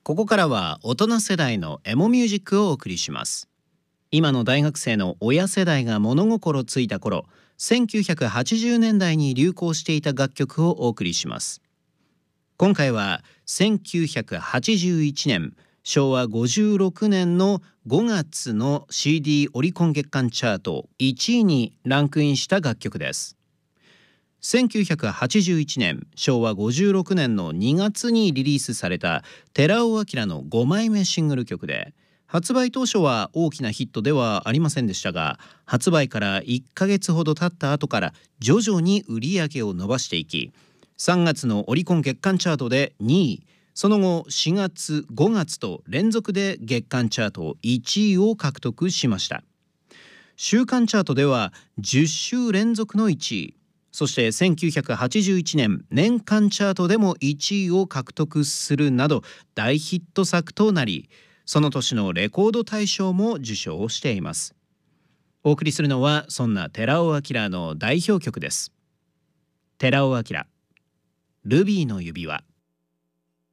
ここからは大人世代のエモミュージックをお送りします。今の大学生の親世代が物心ついた頃、1980年代に流行していた楽曲をお送りします。今回は1981年、昭和56年の5月の CD オリコン月間チャート1位にランクインした楽曲です。1981年、昭和56年の2月にリリースされた寺尾明の5枚目シングル曲で、発売当初は大きなヒットではありませんでしたが、発売から1ヶ月ほど経った後から徐々に売り上げを伸ばしていき、3月のオリコン月間チャートで2位、その後4月5月と連続で月間チャート1位を獲得しました。週間チャートでは10週連続の1位、そして1981年年間チャートでも1位を獲得するなど大ヒット作となり、その年のレコード大賞も受賞しています。お送りするのはそんな寺尾明の代表曲です。寺尾明、ルビーの指輪。